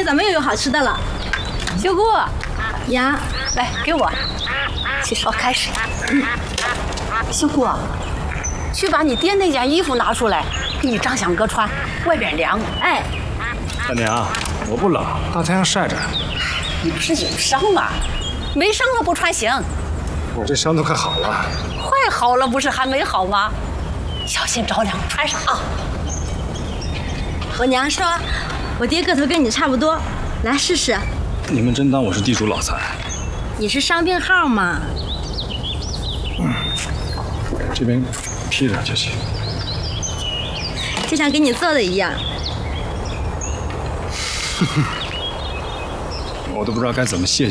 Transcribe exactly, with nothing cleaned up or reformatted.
咱们又有好吃的了。 秀姑呀， 来给我去烧开水。嗯，秀姑，去把你爹那件衣服拿出来，给你张香哥穿，外边凉。 哎， 大娘，我不冷，大太阳晒着。 你不是有伤吗？没伤了不穿行。 我这伤都快好了。 快好了不是还没好吗？小心着凉，穿上啊。 我娘说，我爹个头跟你差不多，来试试。 你们真当我是地主老财？ 你是伤病号吗？ 嗯，这边披着就行。 就像给你做的一样。 我都不知道该怎么谢谢。